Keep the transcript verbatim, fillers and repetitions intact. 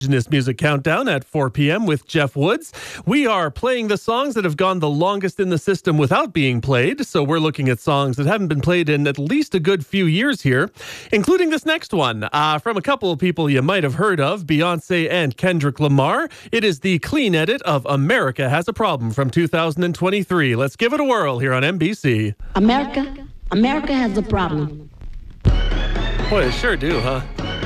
Indigenous Music Countdown at four p.m. with Jeff Woods. We are playing the songs that have gone the longest in the system without being played, so we're looking at songs that haven't been played in at least a good few years here, including this next one uh, from a couple of people you might have heard of, Beyonce and Kendrick Lamar. It is the clean edit of America Has a Problem from two thousand twenty-three. Let's give it a whirl here on N B C. America, America has a problem. Boy, they sure do, huh?